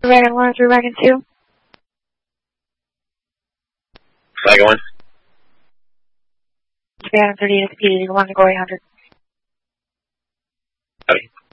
Wagon 1 through Wagon 2. Wagon 1. Wagon 30 is P, 1 to go 800. Copy.